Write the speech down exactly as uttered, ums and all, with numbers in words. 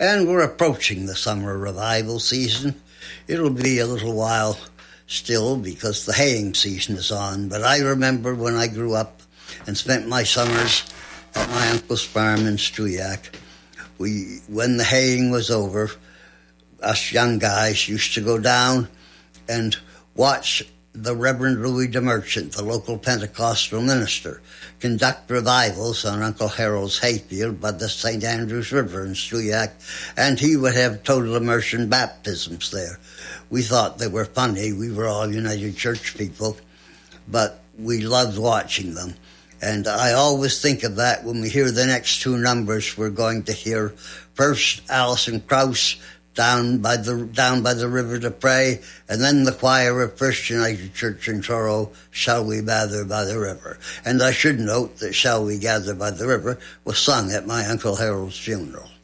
And we're approaching the summer revival season. It'll be a little while still because the haying season is on. But I remember when I grew up and spent my summers at my uncle's farm in Struyac, we, when the haying was over, us young guys used to go down and watch the Reverend Louis de Merchant, the local Pentecostal minister, conduct revivals on Uncle Harold's hayfield by the Saint Andrews River in Struyac, and he would have total immersion baptisms there. We thought they were funny. We were all United Church people, but we loved watching them. And I always think of that when we hear the next two numbers. We're going to hear first Alison Krauss, down by the down by the river to pray, and then the choir of First United Church in Truro, Shall We Gather by the River. And I should note that Shall We Gather by the River was sung at my Uncle Harold's funeral.